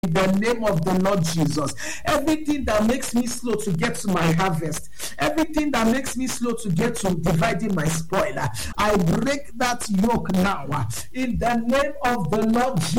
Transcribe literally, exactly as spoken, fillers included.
in the name of the Lord Jesus. Everything that makes me slow to get to my harvest, everything that makes me slow to get to dividing my spoil, I break that yoke now in the name of the Lord Jesus.